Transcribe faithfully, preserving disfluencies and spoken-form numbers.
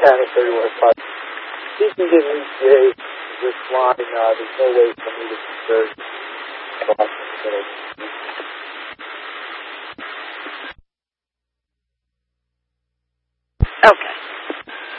County thirty-one five. He can give me Jay this line. Uh, there's no way for me to convert. Okay.